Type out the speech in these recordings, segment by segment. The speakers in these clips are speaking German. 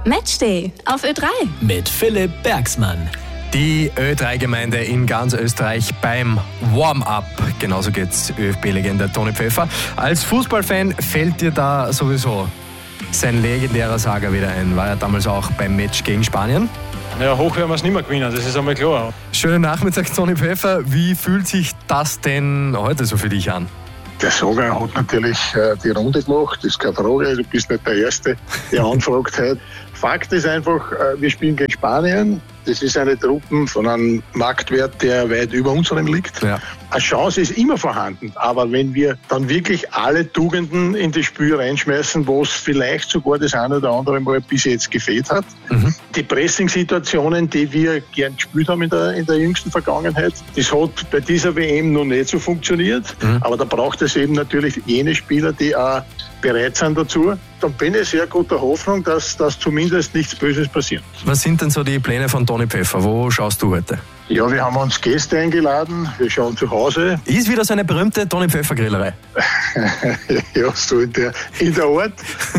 Matchday auf Ö3. Mit Philipp Bergsmann. Die Ö3-Gemeinde in ganz Österreich beim Warm-up. Genauso geht's ÖFB-Legende Toni Pfeffer. Als Fußballfan fällt dir da sowieso sein legendärer Saga wieder ein. War ja damals auch beim Match gegen Spanien. Ja, hoch werden wir es nicht mehr gewinnen, das ist einmal klar. Schönen Nachmittag, Toni Pfeffer. Wie fühlt sich das denn heute so für dich an? Der Saga hat natürlich die Runde gemacht, das ist keine Frage, du bist nicht der Erste, der anfragt hat. Fakt ist einfach, wir spielen gegen Spanien. Das ist eine Truppe von einem Marktwert, der weit über unserem liegt. Ja. Eine Chance ist immer vorhanden, aber wenn wir dann wirklich alle Tugenden in das Spiel reinschmeißen, was vielleicht sogar das eine oder andere Mal bis jetzt gefehlt hat. Die Pressing-Situationen, die wir gern gespielt haben in der jüngsten Vergangenheit, das hat bei dieser WM noch nicht so funktioniert, aber da braucht es eben natürlich jene Spieler, die auch bereit sind dazu. Dann bin ich sehr guter Hoffnung, dass zumindest nichts Böses passiert. Was sind denn so die Pläne von Toni Pfeffer? Wo schaust du heute? Ja, wir haben uns Gäste eingeladen. Wir schauen zu Hause. Ist wieder so eine berühmte Toni Pfeffer Grillerei. Ja, so in der Art.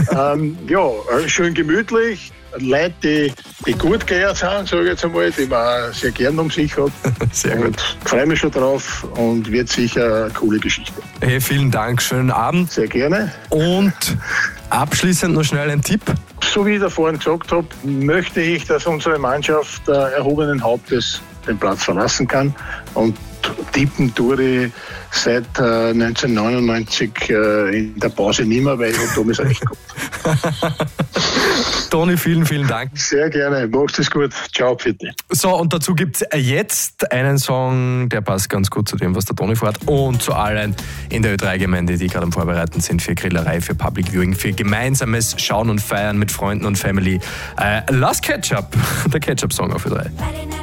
Schön gemütlich. Leute, die gut geehrt sind, sage ich jetzt einmal, die man sehr gern um sich hat. Sehr gut. Und freue mich schon drauf und wird sicher eine coole Geschichte. Hey, vielen Dank, schönen Abend. Sehr gerne. Und abschließend noch schnell ein Tipp. So wie ich da vorhin gesagt habe, möchte ich, dass unsere Mannschaft erhobenen Hauptes den Platz verlassen kann. Und tippen tue ich seit 1999 in der Pause nicht mehr, weil ich habe damals recht gehabt. Toni, vielen, vielen Dank. Sehr gerne, macht es gut. Ciao, bitte. So, und dazu gibt es jetzt einen Song, der passt ganz gut zu dem, was der Toni vorhat, und zu allen in der Ö3-Gemeinde, die gerade am Vorbereiten sind für Grillerei, für Public Viewing, für gemeinsames Schauen und Feiern mit Freunden und Family. Last Ketchup, der Ketchup-Song auf Ö3.